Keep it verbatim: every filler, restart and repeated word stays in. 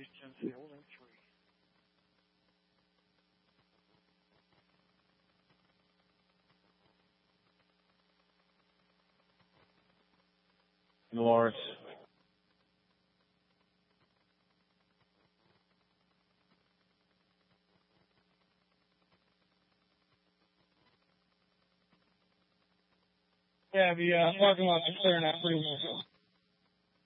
Lawrence. Yeah, the uh, parking lot. I'm clearing out pretty well.